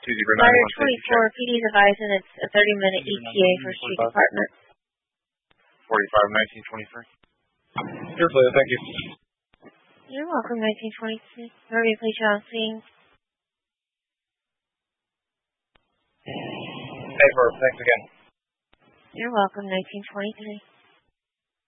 Rider 24, PD's advising it's a 30-minute ETA for Street Department. 45, 1923. You're clear, thank you. You're welcome, 1923. Hurry, please, on scene. Hey, Verb, thanks again. You're welcome, 1923.